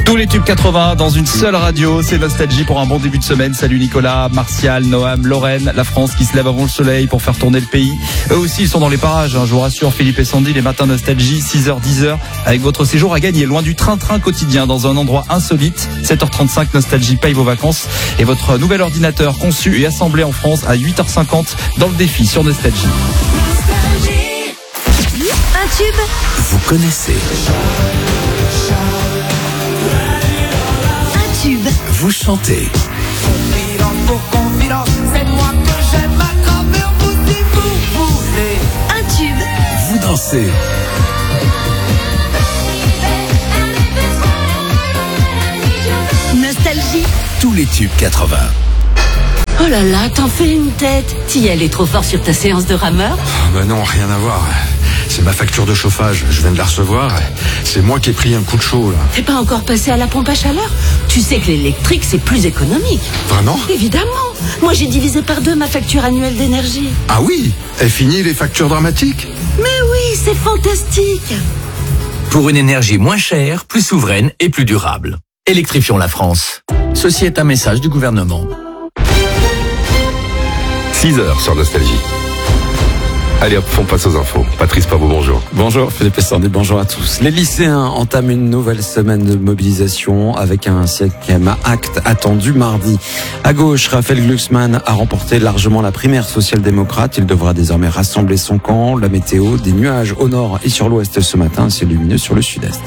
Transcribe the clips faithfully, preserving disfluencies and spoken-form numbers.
Tous les tubes quatre-vingts dans une seule radio, c'est Nostalgie pour un bon début de semaine. Salut Nicolas, Martial, Noam, Lorraine, la France qui se lève avant le soleil pour faire tourner le pays. Eux aussi ils sont dans les parages, hein, je vous rassure. Philippe et Sandy, les matins Nostalgie, six heures dix heures, avec votre séjour à gagner loin du train-train quotidien dans un endroit insolite. sept heures trente-cinq, Nostalgie paye vos vacances et votre nouvel ordinateur conçu et assemblé en France à huit heures cinquante dans le défi sur Nostalgie. Un tube, vous connaissez. Un tube, vous chantez. un tube, vous dansez. Nostalgie. Tous les tubes quatre-vingts. Oh là là, t'en fais une tête. T'y es allé trop fort sur ta séance de rameur? Ah bah non, rien à voir. C'est ma facture de chauffage, je viens de la recevoir. C'est moi qui ai pris un coup de chaud là. T'es pas encore passé à la pompe à chaleur? Tu sais que l'électrique c'est plus économique. Vraiment? Évidemment. Moi j'ai divisé par deux ma facture annuelle d'énergie. Ah oui? Est fini les factures dramatiques? Mais oui, c'est fantastique. Pour une énergie moins chère, plus souveraine et plus durable. Électrifions la France. Ceci est un message du gouvernement. six heures sur Nostalgie. Allez hop, on passe aux infos. Patrice Pavot, bonjour. Bonjour Philippe et Sandy, bonjour à tous. Les lycéens entament une nouvelle semaine de mobilisation avec un cinquième acte attendu mardi. À gauche, Raphaël Glucksmann a remporté largement la primaire social-démocrate. Il devra désormais rassembler son camp. La météo, des nuages au nord et sur l'ouest ce matin, c'est lumineux sur le sud-est.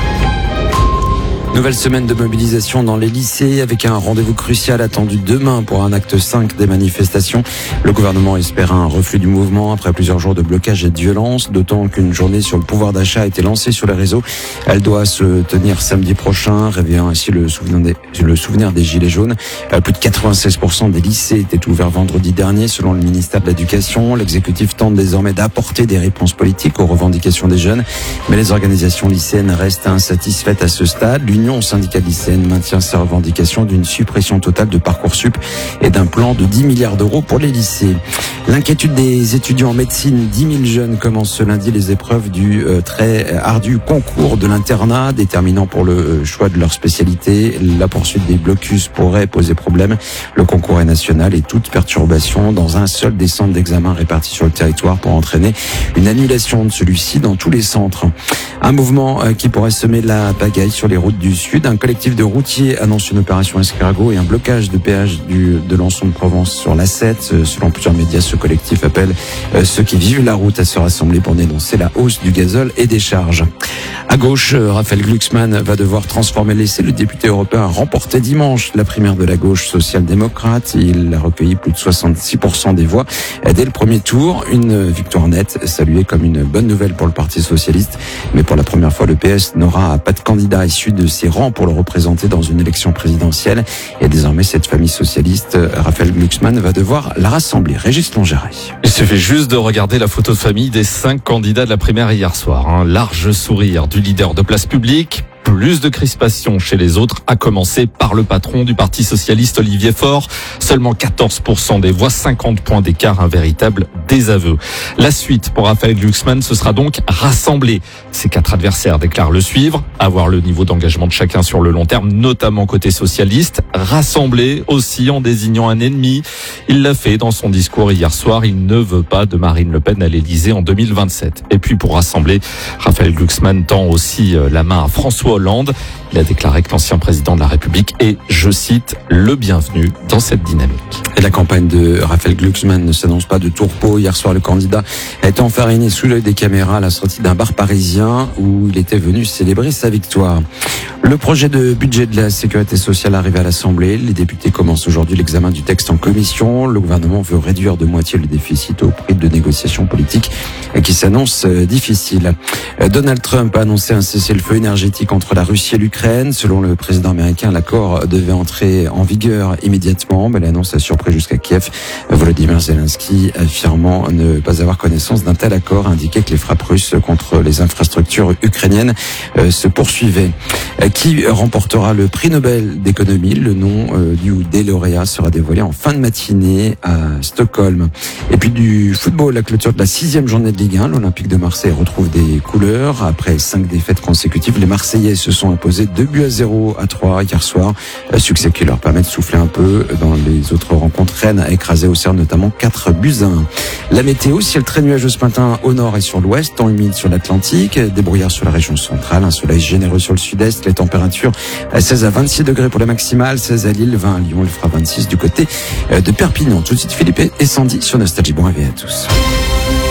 Nouvelle semaine de mobilisation dans les lycées avec un rendez-vous crucial attendu demain pour un acte cinq des manifestations. Le gouvernement espère un reflux du mouvement après plusieurs jours de blocage et de violence, d'autant qu'une journée sur le pouvoir d'achat a été lancée sur les réseaux. Elle doit se tenir samedi prochain, réveillant ainsi le souvenir des, le souvenir des Gilets jaunes. Plus de quatre-vingt-seize pour cent des lycées étaient ouverts vendredi dernier selon le ministère de l'Éducation. L'exécutif tente désormais d'apporter des réponses politiques aux revendications des jeunes, mais les organisations lycéennes restent insatisfaites à ce stade. L'Union syndicale lycéenne maintient ses revendications d'une suppression totale de Parcoursup et d'un plan de dix milliards d'euros pour les lycées. L'inquiétude des étudiants en médecine, dix mille jeunes commencent ce lundi les épreuves du euh, très ardu concours de l'internat, déterminant pour le euh, choix de leur spécialité. La poursuite des blocus pourrait poser problème. Le concours est national et toute perturbation dans un seul des centres d'examen répartis sur le territoire pour entraîner une annulation de celui-ci dans tous les centres. Un mouvement euh, qui pourrait semer la pagaille sur les routes du Sud. Un collectif de routiers annonce une opération escargot et un blocage de péage du, de Lançon de Provence sur l'A sept. Selon plusieurs médias, ce collectif appelle euh, ceux qui vivent la route à se rassembler pour dénoncer la hausse du gazole et des charges. À gauche, euh, Raphaël Glucksmann va devoir transformer l'essai. Le député européen a remporté dimanche la primaire de la gauche social-démocrate. Il a recueilli plus de soixante-six pour cent des voix dès le premier tour. Une victoire nette saluée comme une bonne nouvelle pour le Parti socialiste. Mais pour la première fois, le P S n'aura pas de candidat issu de ses rangs pour le représenter dans une élection présidentielle. Et désormais, cette famille socialiste, Raphaël Glucksmann, va devoir la rassembler. Régis Longeret. Il suffit juste de regarder la photo de famille des cinq candidats de la primaire hier soir. Un large sourire du leader de Place Publique. Plus de crispation chez les autres, à commencer par le patron du Parti socialiste Olivier Faure. Seulement quatorze pour cent des voix, cinquante points d'écart, un véritable désaveu. La suite pour Raphaël Glucksmann, ce sera donc rassembler. Ses quatre adversaires déclarent le suivre, avoir le niveau d'engagement de chacun sur le long terme, notamment côté socialiste. Rassembler aussi en désignant un ennemi. Il l'a fait dans son discours hier soir. Il ne veut pas de Marine Le Pen à l'Élysée en deux mille vingt-sept. Et puis pour rassembler, Raphaël Glucksmann tend aussi la main à François Hollande. Il a déclaré que l'ancien président de la République est, je cite, le bienvenu dans cette dynamique. Et la campagne de Raphaël Glucksmann ne s'annonce pas de tourpeau. Hier soir, le candidat a été enfariné sous l'œil des caméras à la sortie d'un bar parisien où il était venu célébrer sa victoire. Le projet de budget de la sécurité sociale arrive à l'Assemblée. Les députés commencent aujourd'hui l'examen du texte en commission. Le gouvernement veut réduire de moitié le déficit au prix de négociations politiques qui s'annoncent difficiles. Donald Trump a annoncé un cessez-le-feu énergétique entre la Russie et l'Ukraine. Selon le président américain, l'accord devait entrer en vigueur immédiatement, mais l'annonce a surpris jusqu'à Kiev. Volodymyr Zelensky, affirmant ne pas avoir connaissance d'un tel accord, indiquait que les frappes russes contre les infrastructures ukrainiennes se poursuivaient. qui remportera le prix Nobel d'économie. Le nom euh, du ou des lauréats sera dévoilé en fin de matinée à Stockholm. Et puis du football, la clôture de la sixième journée de Ligue un. L'Olympique de Marseille retrouve des couleurs. Après cinq défaites consécutives, les Marseillais se sont imposés deux buts à zéro à trois hier soir. Succès qui leur permet de souffler un peu. Dans les autres rencontres, Rennes a écrasé Auxerre notamment quatre buts à un. La météo, ciel très nuageux ce matin au nord et sur l'ouest, temps humide sur l'Atlantique, des brouillards sur la région centrale, un soleil généreux sur le sud-est, les températures à seize à vingt-six degrés pour la maximale, seize à Lille, vingt à Lyon, il fera vingt-six du côté de Perpignan. Tout de suite Philippe et Sandy sur Nostalgie. Bon réveil à tous.